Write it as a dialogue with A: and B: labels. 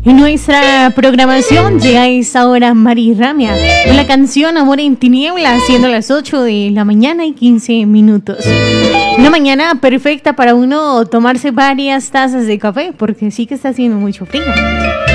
A: En nuestra programación llega a esta hora Mari Ramia con la canción Amor en Tinieblas, siendo las 8 de la mañana y 15 minutos. Una mañana perfecta para uno tomarse varias tazas de café, porque sí que está haciendo mucho frío.